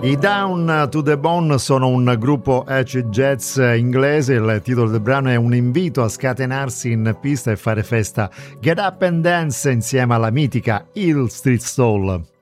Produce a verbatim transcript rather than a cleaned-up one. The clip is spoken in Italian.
I Down to the Bone sono un gruppo acid jazz inglese. Il titolo del brano è un invito a scatenarsi in pista e fare festa. Get up and dance insieme alla mitica Hill Street Soul.